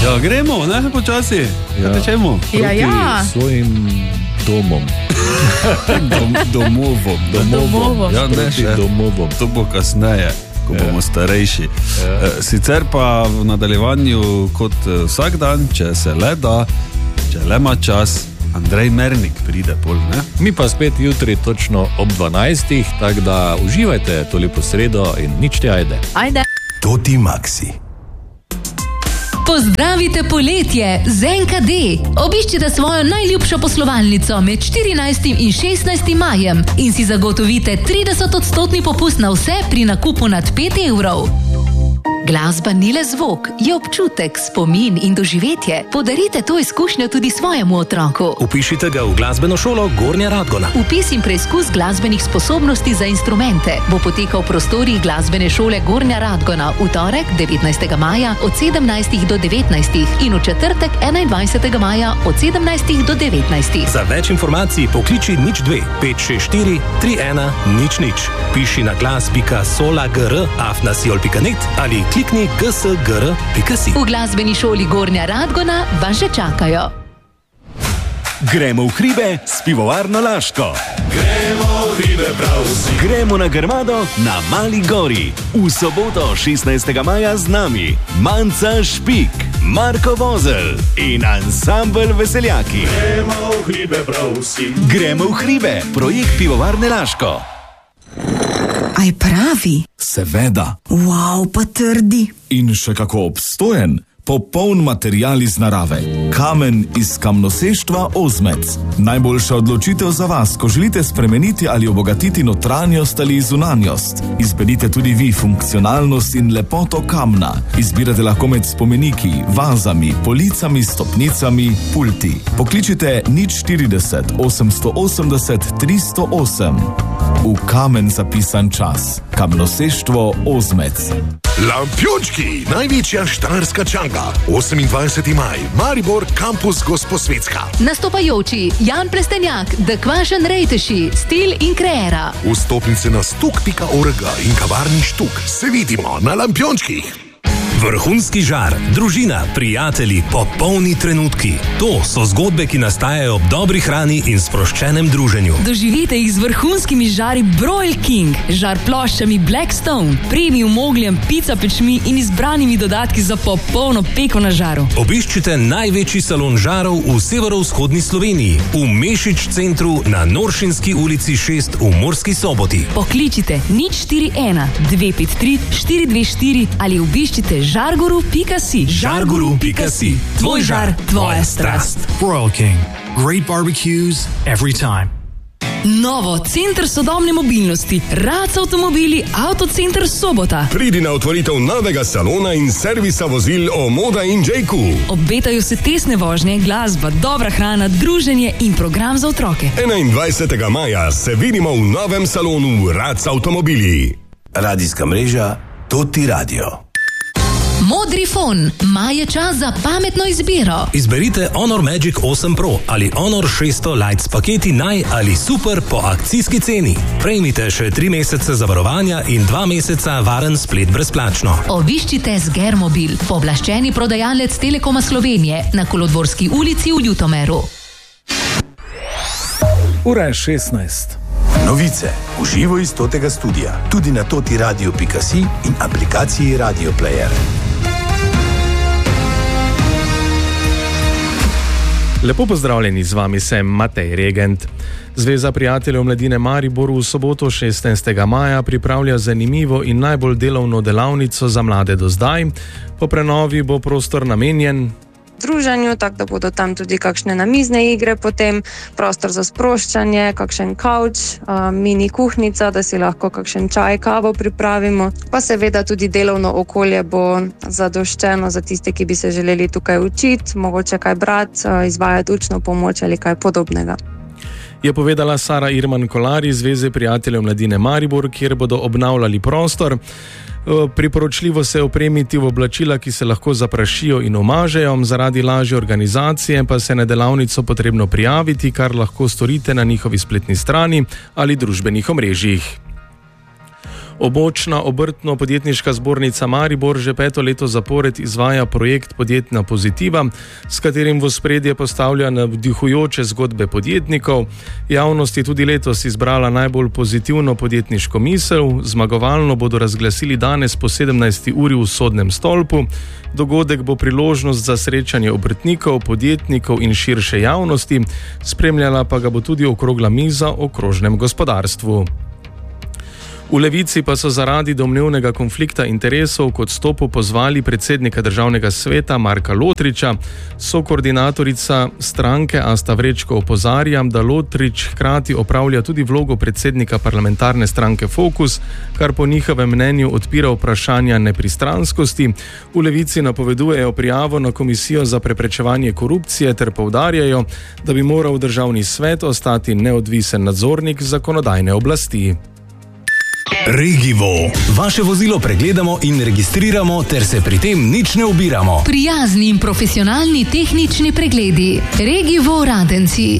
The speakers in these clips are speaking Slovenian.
Ja, gremo, ne, počasi. Ja. Tečemo. Ja. Svojim domom. Domovom. Ja, ne, še. Domovom. To bo kasneje, ko bomo starejši. Sicer pa v nadaljevanju, kot vsak dan, če se le da, če le ima čas, Andrej Mernik pride pol, ne? Mi pa spet jutri točno ob 12, tako da uživajte to lepo sredo in nič te ajde. Ajde. Toti Maxi. Pozdravite poletje z NKD. Obiščite svojo najljubšo poslovalnico med 14. in 16. majem in si zagotovite 30% popust na vse pri nakupu nad 5 evrov. Glasba ni le zvok, je občutek, spomin in doživetje. Podarite to izkušnjo tudi svojemu otroku. Upišite ga v glasbeno šolo Gornja Radgona. Vpis in preizkus glasbenih sposobnosti za instrumente bo potekal v prostorih glasbene šole Gornja Radgona v torek 19. maja od 17. do 19. in v četrtek 21. maja od 17. do 19. Za več informacij pokliči 02 564 31 00. Piši na glas.solagr@siol.net ali klikni gsgr.si. V glasbeni šoli Gornja Radgona vas že čakajo. Gremo v hribe s pivovarno Laško. Gremo v hribe prav vsi. Gremo na Grmado na Mali gori. V soboto 16. maja z nami Manca Špik, Marko Vozel in ansambel Veseljaki. Gremo v hribe prav vsi. Gremo v hribe, projekt pivovarne Laško. Aj pravi? Seveda. Wow, pa trdi. In še kako obstojen. Popoln material iz narave. Kamen iz kamnoseštva Ozmec. Najboljša odločitev za vas, ko želite spremeniti ali obogatiti notranjost ali zunanjost. Izberite tudi vi funkcionalnost in lepoto kamna. Izbirate lahko med spomeniki, vazami, policami, stopnicami, pulti. Pokličite 040 880 308. V kamen zapisan čas. Kamnoseštvo Ozmec. Lampiončki, največja štajerska čanga. 28. maj, Maribor, kampus Gosposvetska. Nastopajoči Jan Plestenjak, The Kvašen Rejteši, Stil in Kreera. Vstopnice na stuk.org in kavarni Štuk. Se vidimo na Lampiončkih. Vrhunski žar, družina, prijatelji, popolni trenutki. To so zgodbe, ki nastajajo ob dobri hrani in sproščenem druženju. Doživite jih z vrhunskimi žari Broil King, žar ploščami Blackstone, premium ogljem, pizza pečmi in izbranimi dodatki za popolno peko na žaru. Obiščite največji salon žarov v severovzhodni Sloveniji, v Mešič centru na Noršinski ulici 6 v Murski Soboti. Pokličite 041 253 424 ali obiščite žarguru.si. Žarguru.si. Tvoj žar, tvoja strast. Broil King. Great barbecues every time. Novo, center sodobne mobilnosti, Rac avtomobili, Autocenter Sobota. Pridi na otvoritev novega salona in servisa vozil Omoda in J.Q. Obetajo se tesne vožnje, glasba, dobra hrana, druženje in program za otroke. 21. maja se vidimo v novem salonu Rac avtomobili. Radijska mreža Toti Radio. Modri fon, maj je čas za pametno izbiro. Izberite Honor Magic 8 Pro ali Honor 600 Lite s paketi naj ali super po akcijski ceni. Prejmite še 3 mesece zavarovanja in 2 meseca varen splet brezplačno. Obiščite Sgermobil, pooblaščeni prodajalec Telekoma Slovenije na Kolodvorski ulici v Ljutomeru. Ura je 16. Novice v živo iz Totega studia, tudi na totiradio.si in aplikaciji Radio Player. Lepo pozdravljeni, z vami sem Matej Regent. Zveza prijateljev mladine Maribor v soboto 16. maja pripravlja zanimivo in najbolj delovno delavnico za mlade do zdaj. Po prenovi bo prostor namenjen druženju, tako da bodo tam tudi kakšne namizne igre, potem prostor za sproščanje, kakšen kavč, mini kuhnica, da si lahko kakšen čaj, kavo pripravimo. Pa seveda tudi delovno okolje bo zadoščeno za tiste, ki bi se želeli tukaj učiti, mogoče kaj brati, izvajati učno pomoč ali kaj podobnega. Je povedala Sara Irman Kolar iz Zveze prijateljev mladine Maribor, kjer bodo obnavljali prostor. Priporočljivo se opremiti v oblačila, ki se lahko zaprašijo in omažejo, zaradi lažje organizacije pa se na delavnico potrebno prijaviti, kar lahko storite na njihovi spletni strani ali družbenih omrežjih. Območna obrtno-podjetniška zbornica Maribor že 5. leto zapored izvaja projekt Podjetna pozitiva, s katerim v ospredje postavlja navdihujoče zgodbe podjetnikov. Javnost je tudi letos izbrala najbolj pozitivno podjetniško misel. Zmagovalno bodo razglasili danes po 17. uri v Sodnem stolpu. Dogodek bo priložnost za srečanje obrtnikov, podjetnikov in širše javnosti, spremljala pa ga bo tudi okrogla miza o krožnem gospodarstvu. V Levici pa so zaradi domnevnega konflikta interesov k odstopu pozvali predsednika Državnega sveta Marka Lotriča. Sokoordinatorica stranke Asta Vrečko opozarja, da Lotrič hkrati opravlja tudi vlogo predsednika parlamentarne stranke Fokus, kar po njihovem mnenju odpira vprašanja nepristranskosti. V Levici napovedujejo prijavo na Komisijo za preprečevanje korupcije ter poudarjajo, da bi moral Državni svet ostati neodvisen nadzornik zakonodajne oblasti. Regivo. Vaše vozilo pregledamo in registriramo, ter se pri tem nič ne ubiramo. Prijazni in profesionalni tehnični pregledi. Regivo Radenci.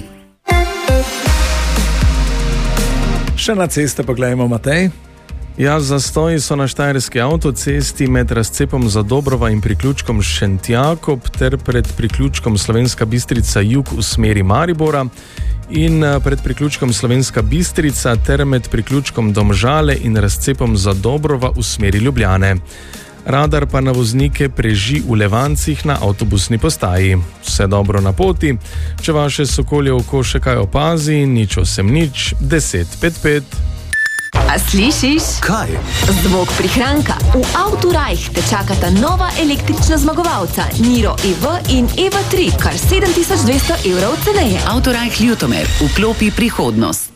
Še na ceste pogledajmo, Matej. Ja, zastoji so na štajerski avtocesti med razcepom Zadobrova in priključkom Šentjakob ter pred priključkom Slovenska Bistrica jug v smeri Maribora in pred priključkom Slovenska Bistrica ter med priključkom Domžale in razcepom Zadobrova v smeri Ljubljane. Radar pa na voznike preži v Levancih na avtobusni postaji. Vse dobro na poti. Če vaše sokolje oko še kaj opazi, nič 1055. A slišiš? Kaj? Zvok prihranka. V Autorajh te čakata nova električna zmagovalca Niro EV in EV3, kar 7200 evrov ceneje. Autorajh Ljutomer, vklopi prihodnost.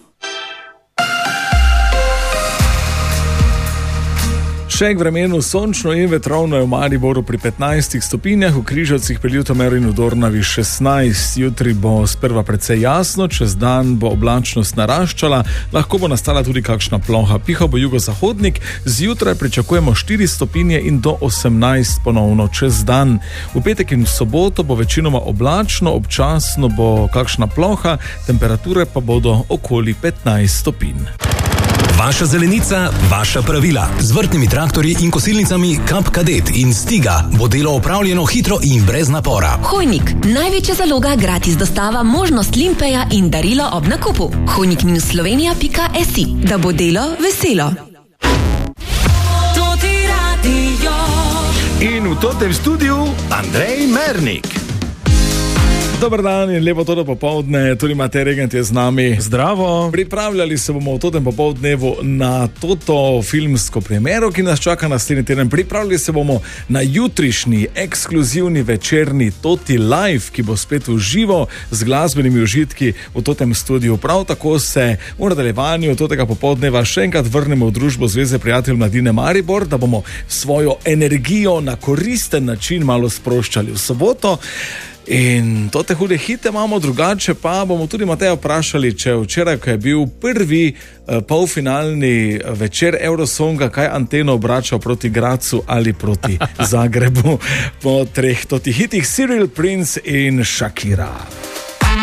Še k vremenu sončno in vetrovno je v Mariboru pri 15 stopinjah, v Križevcih pri Ljutomeru in v Dornavi 16. Jutri bo sprva precej jasno, čez dan bo oblačnost naraščala, lahko bo nastala tudi kakšna ploha. Pihal bo jugozahodnik, zjutraj pričakujemo 4 stopinje in do 18 ponovno čez dan. V petek in v soboto bo večinoma oblačno, občasno bo kakšna ploha, temperature pa bodo okoli 15 stopinj. Vaša zelenica, vaša pravila. Z vrtnimi traktorji in kosilnicami Kap Kadet in Stiga bo delo opravljeno hitro in brez napora. Hojnik, največja zaloga, gratis dostava, možnost limpeja in darilo ob nakupu. Hojnik-slovenija.si, da bo delo veselo. In v totem studiu Andrej Mernik. Dobar dan in lepo toto popoldne, tudi Matej Regent je z nami. Zdravo. Pripravljali se bomo v totem popoldnevu na toto filmsko premiero, ki nas čaka naslednji teden. Pripravljali se bomo na jutrišnji ekskluzivni večerni Toti Live, ki bo spet v živo z glasbenimi užitki v totem studiu. Prav tako se v nadaljevanju totega popoldneva še enkrat vrnemo v družbo Zveze prijateljev mladine Maribor, da bomo svojo energijo na koristen način malo sproščali v soboto. In tote hude hite imamo, drugače pa bomo tudi Mateja vprašali, če včeraj, ko je bil prvi polfinalni večer Eurosonga, kaj anteno obračal proti Gracu ali proti Zagrebu po 3 totih hitih Cyril Prince in Shakira.